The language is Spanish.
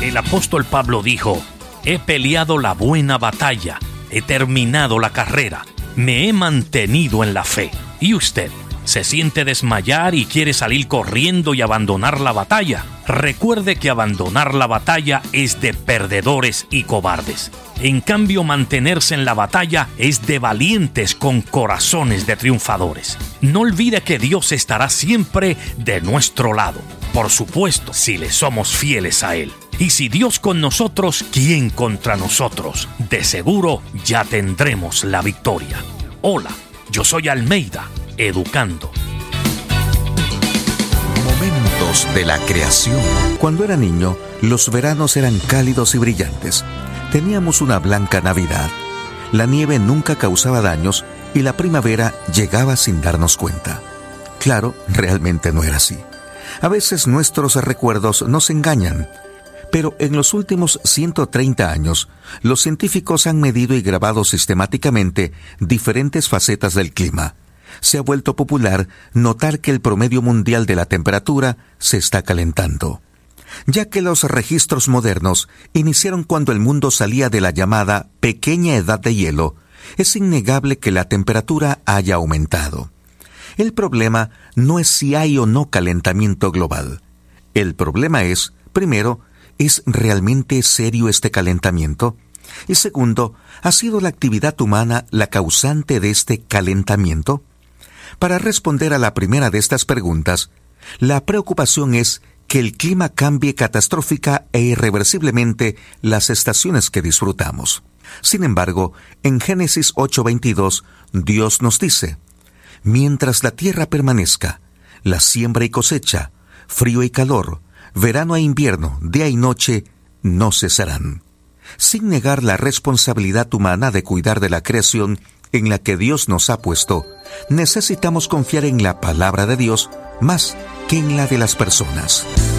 El apóstol Pablo dijo: he peleado la buena batalla, he terminado la carrera, me he mantenido en la fe. ¿Y usted? ¿Se siente desmayar y quiere salir corriendo y abandonar la batalla? Recuerde que abandonar la batalla es de perdedores y cobardes. En cambio, mantenerse en la batalla es de valientes con corazones de triunfadores. No olvide que Dios estará siempre de nuestro lado. Por supuesto, si le somos fieles a Él. Y si Dios con nosotros, ¿quién contra nosotros? De seguro ya tendremos la victoria. Hola, yo soy Almeida, educando. Momentos de la creación. Cuando era niño, los veranos eran cálidos y brillantes. Teníamos una blanca Navidad. La nieve nunca causaba daños y la primavera llegaba sin darnos cuenta. Claro, realmente no era así. A veces nuestros recuerdos nos engañan. Pero en los últimos 130 años, los científicos han medido y grabado sistemáticamente diferentes facetas del clima. Se ha vuelto popular notar que el promedio mundial de la temperatura se está calentando. Ya que los registros modernos iniciaron cuando el mundo salía de la llamada pequeña edad de hielo, es innegable que la temperatura haya aumentado. El problema no es si hay o no calentamiento global. El problema es, primero, ¿es realmente serio este calentamiento? Y segundo, ¿ha sido la actividad humana la causante de este calentamiento? Para responder a la primera de estas preguntas, la preocupación es que el clima cambie catastrófica e irreversiblemente las estaciones que disfrutamos. Sin embargo, en Génesis 8:22, Dios nos dice: mientras la tierra permanezca, la siembra y cosecha, frío y calor, verano e invierno, día y noche, no cesarán. Sin negar la responsabilidad humana de cuidar de la creación en la que Dios nos ha puesto, necesitamos confiar en la palabra de Dios más que en la de las personas.